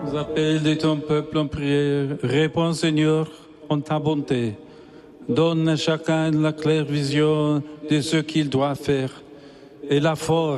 Aux appels de ton peuple en prière, réponds Seigneur en ta bonté. Donne à chacun la claire vision de ce qu'il doit faire et la force